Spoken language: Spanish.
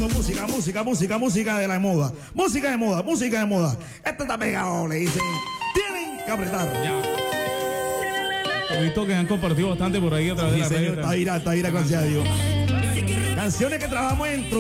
mundo, música de la moda. Música de moda. Esto está pegado, le dicen. Tienen que apretar. Ya. He visto que han compartido bastante por ahí a través de la red. Está ira, gracias a Dios. Canciones que trabajamos en